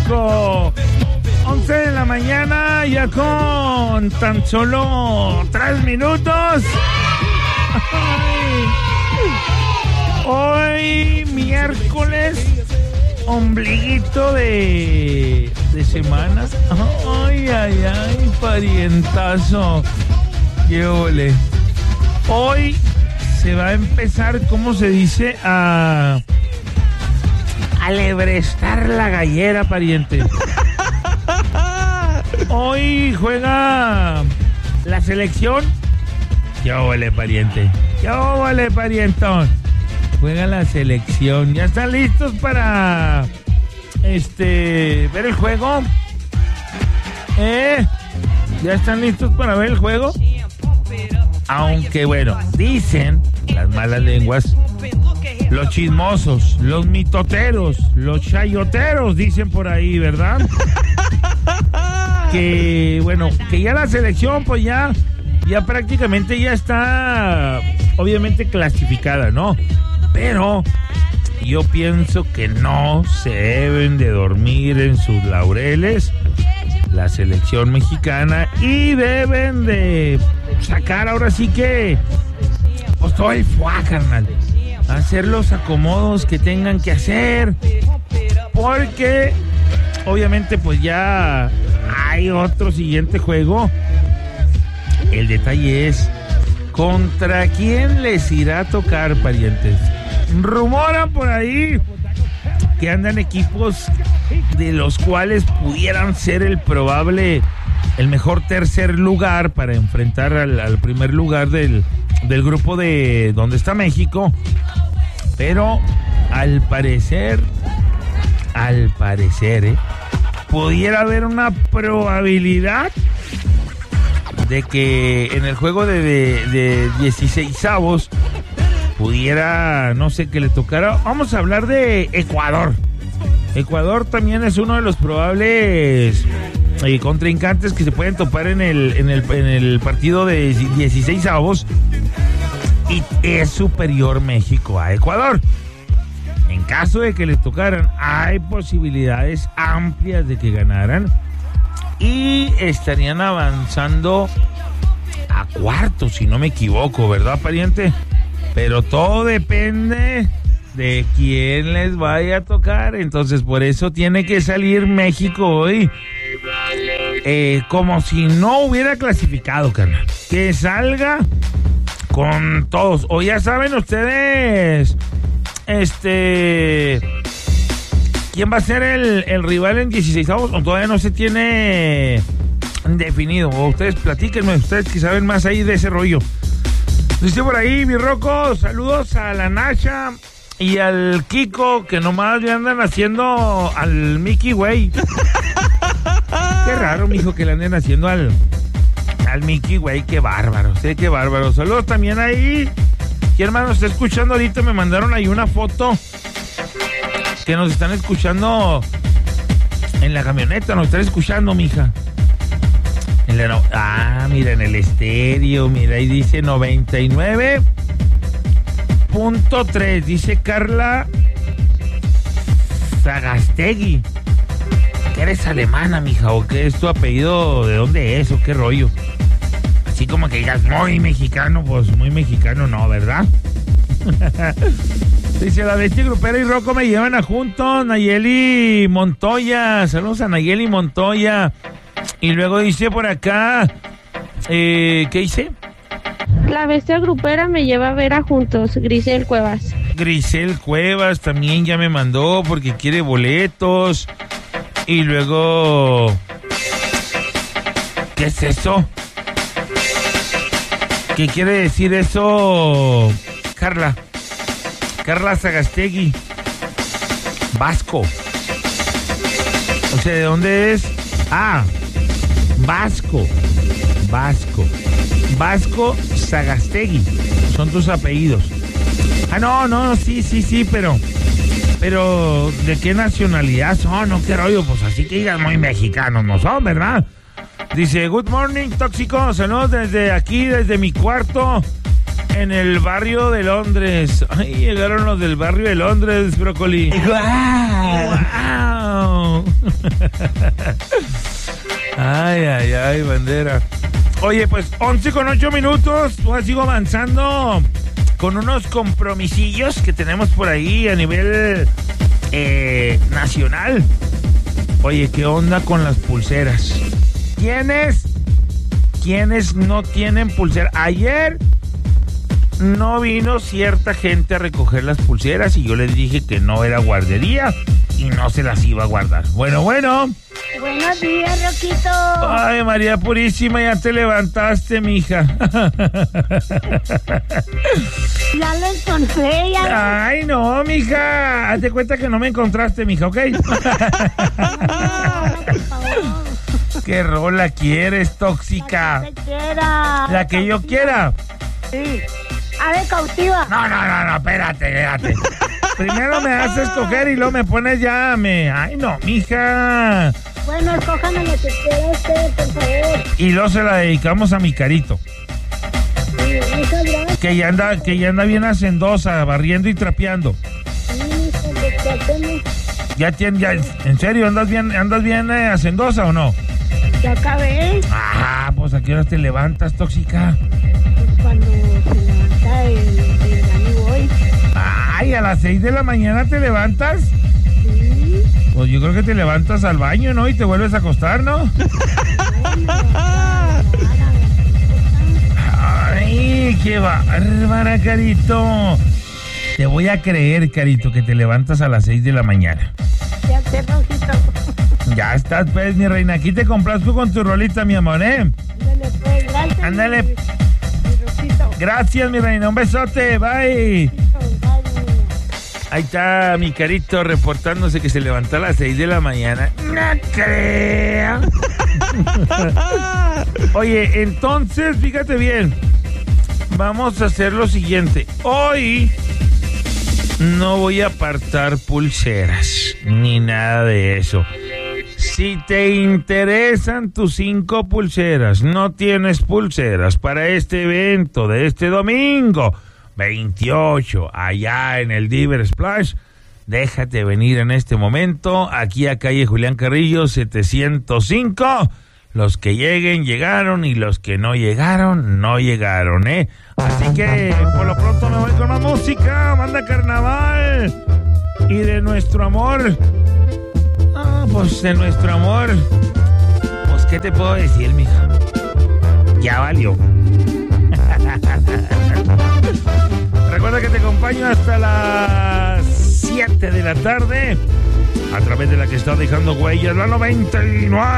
México. 11 de la mañana, ya con tan solo 3 minutos. Hoy miércoles, ombliguito de semana. Ay, parientazo. Qué ole. Hoy se va a empezar, ¿cómo se dice? A lebrestar la gallera, pariente. Hoy juega la selección. ¿Qué ole, pariente? ¿Qué ole, parientón? Juega la selección. ¿Ya están listos para ver el juego? ¿Ya están listos para ver el juego? Aunque bueno, dicen las malas lenguas, los chismosos, los mitoteros, los chayoteros, dicen por ahí, ¿verdad? Que bueno, que ya la selección pues ya prácticamente ya está obviamente clasificada, ¿no? Pero yo pienso que no se deben de dormir en sus laureles la selección mexicana y deben de sacar ahora sí que pues todo el fuá, carnal, hacer los acomodos que tengan que hacer, porque obviamente pues ya hay otro siguiente juego. El detalle es ¿contra quién les irá a tocar, parientes? Rumoran por ahí que andan equipos de los cuales pudieran ser el mejor tercer lugar para enfrentar al primer lugar del grupo de donde está México. Pero al parecer, pudiera haber una probabilidad de que en el juego de 16avos pudiera, no sé, que le tocara. Vamos a hablar de Ecuador. Ecuador también es uno de los probables contrincantes que se pueden topar en el partido de 16avos, y es superior México a Ecuador. En caso de que les tocaran, hay posibilidades amplias de que ganaran y estarían avanzando a cuartos, si no me equivoco, ¿verdad, pariente? Pero todo depende de quién les vaya a tocar. Entonces por eso tiene que salir México hoy como si no hubiera clasificado, carnal. Que salga con todos. O ya saben ustedes quién va a ser el rival en 16avos, o todavía no se tiene definido. O ustedes platíquenme, ustedes que saben más ahí de ese rollo. Dice por ahí, mi Rocco, saludos a la Nasha y al Kiko, que nomás le andan haciendo al Mickey, güey. Qué raro, mijo, que le anden haciendo al Mickey, güey. Qué bárbaro, qué bárbaro. Saludos también ahí. ¿Quién más nos está escuchando ahorita? Me mandaron ahí una foto que nos están escuchando en la camioneta. Nos están escuchando, mija. Mira, en el estéreo, mira, ahí dice 99.3, dice Carla Sagastegui. ¿Que eres alemana, mija, o qué es tu apellido? ¿De dónde es o qué rollo? Así como que digas muy mexicano, pues muy mexicano no, ¿verdad? Dice, la bestia grupera y Rocco me llevan a juntos. Nayeli Montoya, saludos a Nayeli Montoya. Y luego dice por acá, ¿qué dice? La bestia grupera me lleva a ver a juntos, Grisel Cuevas. Grisel Cuevas también ya me mandó porque quiere boletos. Y luego, ¿qué es eso? ¿Qué quiere decir eso, Carla? Carla Sagastegui. Vasco. O sea, ¿de dónde es? Vasco Sagastegui. Son tus apellidos. No, sí, pero ¿de qué nacionalidad son? ¿No? ¿Qué rollo? Pues así que digas muy mexicanos no son, ¿verdad? Dice, good morning, tóxico. Saludos desde aquí, desde mi cuarto, en el barrio de Londres. Ay, llegaron los del barrio de Londres, brócoli. ¡Wow! Ay, bandera. Oye, pues 11:08. Pues sigo avanzando con unos compromisillos que tenemos por ahí a nivel nacional. Oye, ¿qué onda con las pulseras? ¿Quiénes no tienen pulsera? Ayer no vino cierta gente a recoger las pulseras y yo les dije que no era guardería y no se las iba a guardar. Bueno. Buenos días, Roquito. Ay, María Purísima, ya te levantaste, mija. Ya lo encontré, ya. Ay, no, mija. Hazte cuenta que no me encontraste, mija, ¿ok? Por favor. ¿Qué rola quieres, tóxica? La que quiera. ¿La que yo quiera? Sí. A ver, cautiva. No, espérate. Primero me haces escoger y luego me pones Ay, no, mija. Bueno, escójame lo que quiera usted, por favor. Y luego se la dedicamos a mi Carito. Sí, muchas gracias. Que ya anda bien hacendosa, barriendo y trapeando. Ya, ¿en serio andas bien hacendosa o no? Ya acabé. Ah, pues ¿a qué horas te levantas, tóxica? Pues cuando se levanta el amigo hoy. Ay, ¿a las 6 de la mañana te levantas? Sí. Pues yo creo que te levantas al baño, ¿no? Y te vuelves a acostar, ¿no? Ay, qué bárbara, Carito. Te voy a creer, Carito, que te levantas a las 6 de la mañana. Ya sé, Rosito. Ya estás, pues, mi reina. Aquí te complazco con tu rolita, mi amor, ¿eh? Ándale, pues, gracias. Ándale. Mi Rosito. Gracias, mi reina. Un besote. Bye. Ahí está mi Carito reportándose que se levantó a las 6 de la mañana. No creo. Oye, entonces, fíjate bien. Vamos a hacer lo siguiente. Hoy no voy a apartar pulseras, ni nada de eso. Si te interesan tus 5 pulseras, no tienes pulseras para este evento de este domingo 28, allá en el Diver Splash, déjate venir en este momento, aquí a calle Julián Carrillo 705. Los que lleguen, llegaron, y los que no llegaron, no llegaron, ¿eh? Así que, por lo pronto me voy con más música, banda Carnaval. Y de nuestro amor, pues de nuestro amor, pues, ¿qué te puedo decir, mija? Ya valió. Recuerda que te acompaño hasta las 7 de la tarde, a través de la que está dejando huellas, la 99.